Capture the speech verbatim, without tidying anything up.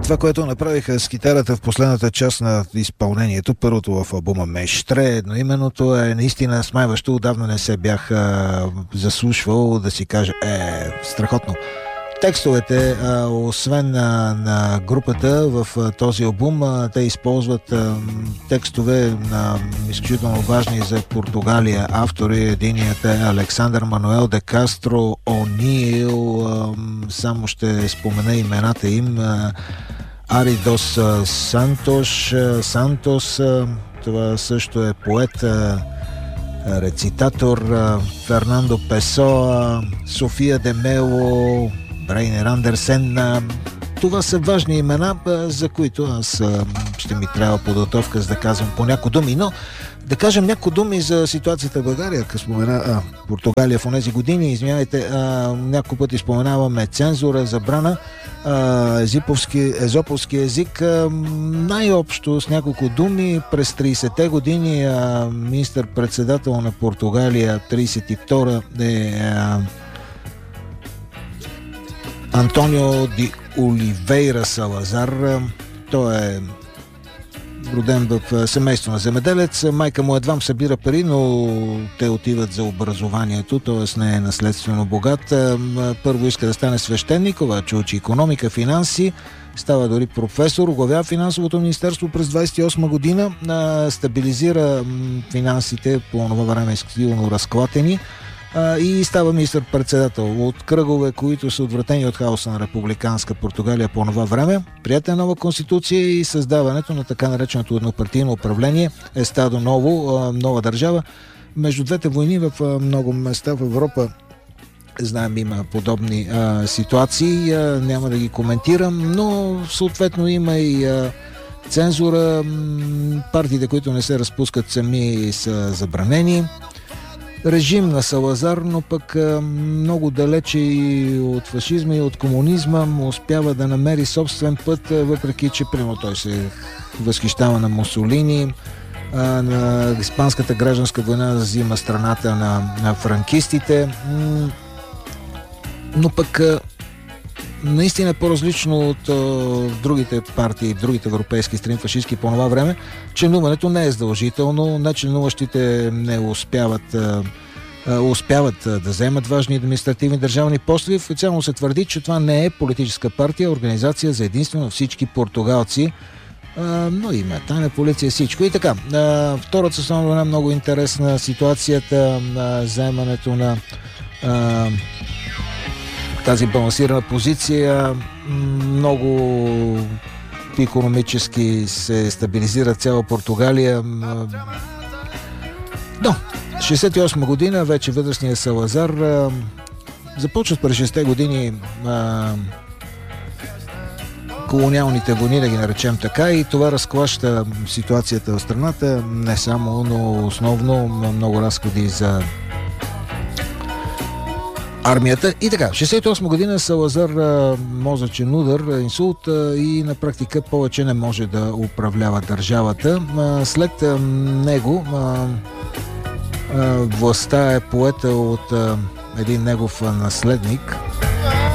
Това, което направиха с китарата в последната част на изпълнението, първото в албума Мештре, едноименното е наистина смайващо. Отдавна не се бях а, заслушвал да си кажа, е, страхотно. Текстовете, а, освен на, на групата в а, този албум, а, те използват а, текстове на изключително важни за Португалия автори. Единият е Александър Мануел де Кастро О'Нил, а, само ще спомена имената им. а, Аридос Сантош, Сантос, това също е поет, рецитатор, Фернандо Песоа, София де Мело, Брайнер Андерсен. Това са важни имена, за които аз ще ми трябва подготовка, за да казвам по някои думи, но да кажем някои думи за ситуацията в България, като спомена а, Португалия в онези години. Извинявайте, няколко пъти споменаваме цензура, забрана, а, езиповски, езоповски език. А, най-общо с няколко думи, през тридесетте години а, министър-председател на Португалия, тридесет и втора е а, Антонио ди Оливейра Салазар. Той е роден в семейство на земеделец. Майка му едвам събира пари, но те отиват за образованието, т.е. не е наследствено богат. Първо иска да стане свещеник, обаче учи икономика, финанси, става дори професор, оглавява финансовото министерство през двадесет и осма година, стабилизира финансите по това време изключително разклатени и става министър-председател от кръгове, които са отвратени от хаоса на републиканска Португалия по това време. Приета е нова конституция и създаването на така нареченото еднопартийно управление е стадо ново, нова държава. Между двете войни в много места в Европа, знаем, има подобни а, ситуации, а, няма да ги коментирам, но съответно има и а, цензура. Партиите, които не се разпускат сами, са забранени. Режим на Салазар, но пък много далече и от фашизма и от комунизма му успява да намери собствен път, въпреки че прямо той се възхищава на Мусолини, на Испанската гражданска война взима страната на, на франкистите, но пък наистина по-различно от а, другите партии, другите европейски страни фашистски по това време, членуването не е задължително, нечленуващите не успяват, а, а, успяват а, да вземат важни административни държавни постове. Официално се твърди, че това не е политическа партия, организация за единствено всички португалци, а, но има тайна полиция, всичко и така. А, втората основна една много интересна ситуацията на вземането на а, тази балансирана позиция. Много икономически се стабилизира цяла Португалия. Но шейсет и осма година вече възрастният Салазар започват през шестте години а, колониалните войни, да ги наречем така, и това разклаща ситуацията в страната, не само, но основно много разходи за армията. И така, шейсет и осма година Салазар а, мозъчен удар, инсулт а, и на практика повече не може да управлява държавата. А, след а, него а, а, властта е поета от а, един негов а, наследник,